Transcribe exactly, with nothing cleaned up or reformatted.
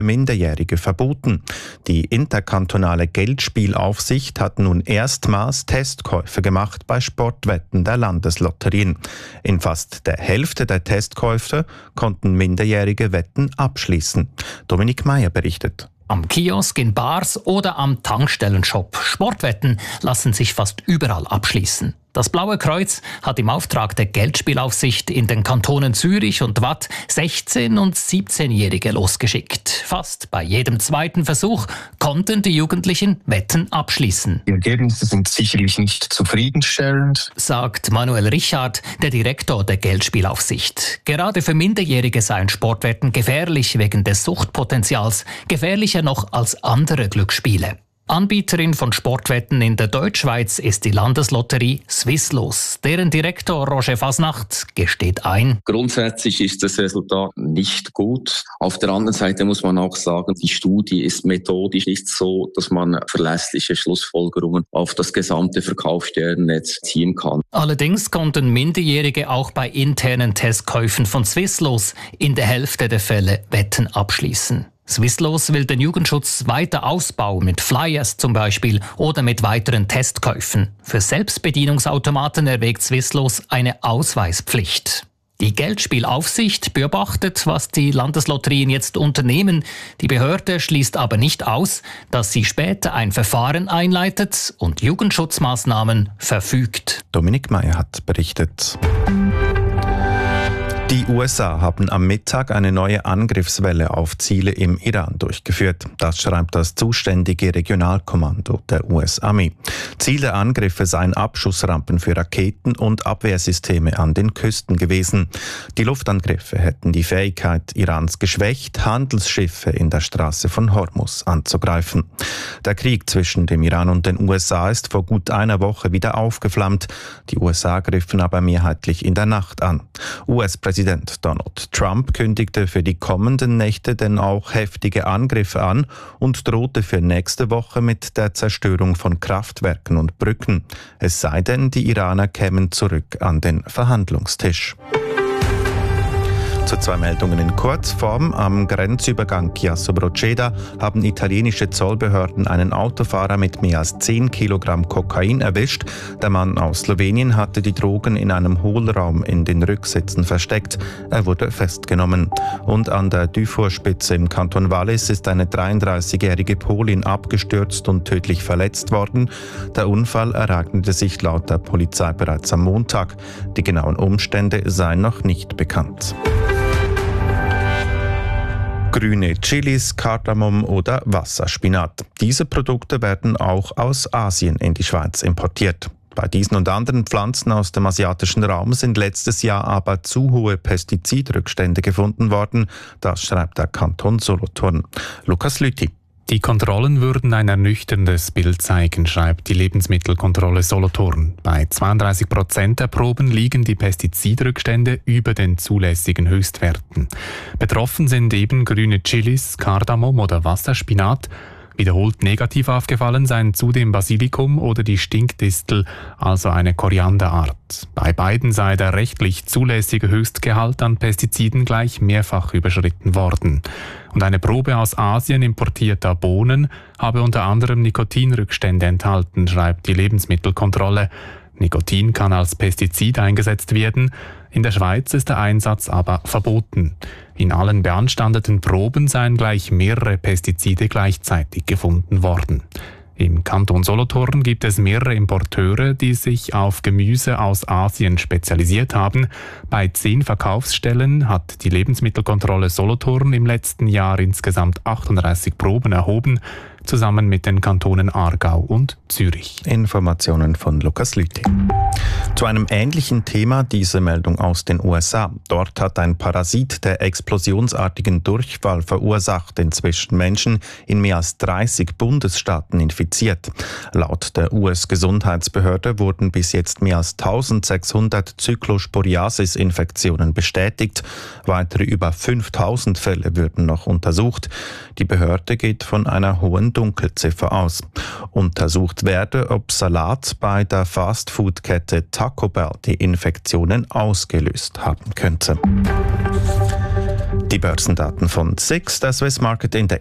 Minderjährige verboten. Die interkantonale Geldspielaufsicht hat nun erstmals Testkäufe gemacht bei Sportwetten der Landeslotterien. In fast der Hälfte der Testkäufe konnten Minderjährige Wetten abschließen. Dominik Meyer berichtet. Am Kiosk, in Bars oder am Tankstellenshop. Sportwetten lassen sich fast überall abschließen. Das Blaue Kreuz hat im Auftrag der Geldspielaufsicht in den Kantonen Zürich und Waadt sechzehn- und siebzehnjährige losgeschickt. Fast bei jedem zweiten Versuch konnten die Jugendlichen Wetten abschließen. Die Ergebnisse sind sicherlich nicht zufriedenstellend, sagt Manuel Richard, der Direktor der Geldspielaufsicht. Gerade für Minderjährige seien Sportwetten gefährlich wegen des Suchtpotenzials, gefährlicher noch als andere Glücksspiele. Anbieterin von Sportwetten in der Deutschschweiz ist die Landeslotterie Swisslos. Deren Direktor Roger Fasnacht gesteht ein: Grundsätzlich ist das Resultat nicht gut. Auf der anderen Seite muss man auch sagen, die Studie ist methodisch nicht so, dass man verlässliche Schlussfolgerungen auf das gesamte Verkaufsstellennetz ziehen kann. Allerdings konnten Minderjährige auch bei internen Testkäufen von Swisslos in der Hälfte der Fälle Wetten abschließen. Swisslos will den Jugendschutz weiter ausbauen, mit Flyers zum Beispiel oder mit weiteren Testkäufen. Für Selbstbedienungsautomaten erwägt Swisslos eine Ausweispflicht. Die Geldspielaufsicht beobachtet, was die Landeslotterien jetzt unternehmen. Die Behörde schließt aber nicht aus, dass sie später ein Verfahren einleitet und Jugendschutzmaßnahmen verfügt. Dominik Meyer hat berichtet. Die U S A haben am Mittag eine neue Angriffswelle auf Ziele im Iran durchgeführt. Das schreibt das zuständige Regionalkommando der U S-Armee. Ziel der Angriffe seien Abschussrampen für Raketen und Abwehrsysteme an den Küsten gewesen. Die Luftangriffe hätten die Fähigkeit Irans geschwächt, Handelsschiffe in der Straße von Hormuz anzugreifen. Der Krieg zwischen dem Iran und den U S A ist vor gut einer Woche wieder aufgeflammt. Die U S A griffen aber mehrheitlich in der Nacht an. U S-Präsident Donald Trump kündigte für die kommenden Nächte denn auch heftige Angriffe an und drohte für nächste Woche mit der Zerstörung von Kraftwerken und Brücken. Es sei denn, die Iraner kämen zurück an den Verhandlungstisch. Zu zwei Meldungen in Kurzform. Am Grenzübergang Chiasso-Proceda haben italienische Zollbehörden einen Autofahrer mit mehr als zehn Kilogramm Kokain erwischt. Der Mann aus Slowenien hatte die Drogen in einem Hohlraum in den Rücksitzen versteckt. Er wurde festgenommen. Und an der Dufour-Spitze im Kanton Wallis ist eine dreiunddreißigjährige Polin abgestürzt und tödlich verletzt worden. Der Unfall ereignete sich laut der Polizei bereits am Montag. Die genauen Umstände seien noch nicht bekannt. Grüne Chilis, Kardamom oder Wasserspinat. Diese Produkte werden auch aus Asien in die Schweiz importiert. Bei diesen und anderen Pflanzen aus dem asiatischen Raum sind letztes Jahr aber zu hohe Pestizidrückstände gefunden worden. Das schreibt der Kanton Solothurn. Lukas Lüthi. Die Kontrollen würden ein ernüchterndes Bild zeigen, schreibt die Lebensmittelkontrolle Solothurn. Bei zweiunddreißig Prozent der Proben liegen die Pestizidrückstände über den zulässigen Höchstwerten. Betroffen sind eben grüne Chilis, Kardamom oder Wasserspinat. Wiederholt negativ aufgefallen seien zudem Basilikum oder die Stinkdistel, also eine Korianderart. Bei beiden sei der rechtlich zulässige Höchstgehalt an Pestiziden gleich mehrfach überschritten worden. Und eine Probe aus Asien importierter Bohnen habe unter anderem Nikotinrückstände enthalten, schreibt die Lebensmittelkontrolle. Nikotin kann als Pestizid eingesetzt werden. In der Schweiz ist der Einsatz aber verboten. In allen beanstandeten Proben seien gleich mehrere Pestizide gleichzeitig gefunden worden. Im Kanton Solothurn gibt es mehrere Importeure, die sich auf Gemüse aus Asien spezialisiert haben. Bei zehn Verkaufsstellen hat die Lebensmittelkontrolle Solothurn im letzten Jahr insgesamt achtunddreißig Proben erhoben, zusammen mit den Kantonen Aargau und Zürich. Informationen von Lukas Lüthi. Zu einem ähnlichen Thema diese Meldung aus den U S A. Dort hat ein Parasit, der explosionsartigen Durchfall verursacht, inzwischen Menschen in mehr als dreißig Bundesstaaten infiziert. Laut der U S-Gesundheitsbehörde wurden bis jetzt mehr als eintausendsechshundert Zyklosporiasis-Infektionen bestätigt. Weitere über fünftausend Fälle würden noch untersucht. Die Behörde geht von einer hohen Dunkelziffer aus. Untersucht werde, ob Salat bei der Fastfood-Kette Taco Bell die Infektionen ausgelöst haben könnte. Die Börsendaten von S I X, der Swiss Market Index.